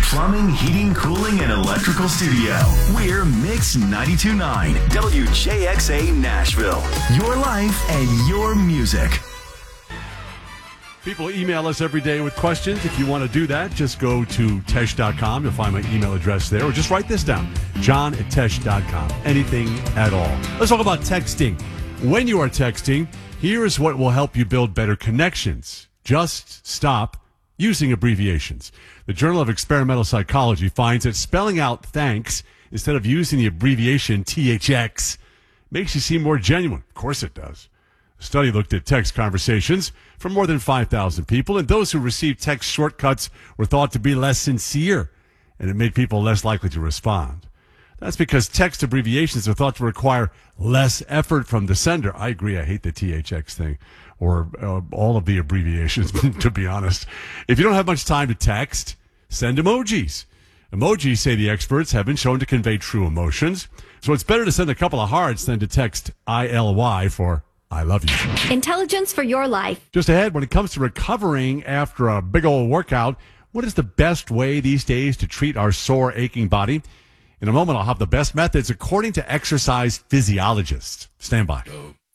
plumbing, heating, cooling, and electrical studio. We're Mix 92.9 WJXA Nashville. Your life and your music. People email us every day with questions. If you want to do that, just go to Tesh.com. You'll find my email address there. Or just write this down, John@Tesh.com. Anything at all. Let's talk about texting. When you are texting, here's what will help you build better connections. Just stop using abbreviations. The Journal of Experimental Psychology finds that spelling out thanks instead of using the abbreviation THX makes you seem more genuine. Of course it does. A study looked at text conversations from more than 5,000 people, and those who received text shortcuts were thought to be less sincere, and it made people less likely to respond. That's because text abbreviations are thought to require less effort from the sender. I agree. I hate the THX thing, or all of the abbreviations, to be honest. If you don't have much time to text, send emojis. Emojis, say the experts, have been shown to convey true emotions. So it's better to send a couple of hearts than to text ILY for I love you. Intelligence for your life. Just ahead, when it comes to recovering after a big old workout, what is the best way these days to treat our sore, aching body? In a moment, I'll have the best methods according to exercise physiologists. Stand by.